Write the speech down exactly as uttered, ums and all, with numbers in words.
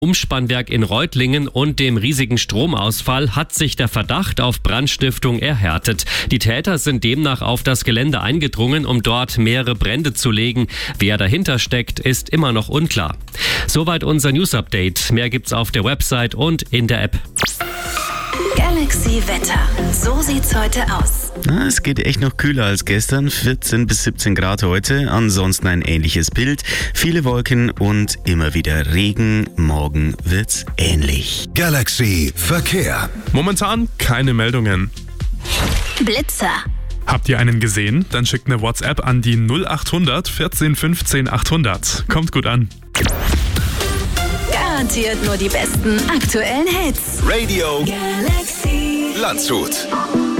Umspannwerk in Reutlingen und dem riesigen Stromausfall hat sich der Verdacht auf Brandstiftung erhärtet. Die Täter sind demnach auf das Gelände eingedrungen, um dort mehrere Brände zu legen. Wer dahinter steckt, ist immer noch unklar. Soweit unser News-Update. Mehr gibt's auf der Website und in der App. Galaxy Wetter. So sieht's heute aus. Na, es geht echt noch kühler als gestern. vierzehn bis siebzehn Grad heute. Ansonsten ein ähnliches Bild. Viele Wolken und immer wieder Regen. Morgen wird's ähnlich. Galaxy Verkehr. Momentan keine Meldungen. Blitzer. Habt ihr einen gesehen? Dann schickt eine WhatsApp an die null achthundert vierzehn fünfzehn achthundert. Kommt gut an. Garantiert nur die besten aktuellen Hits. Radio Galaxy Landshut.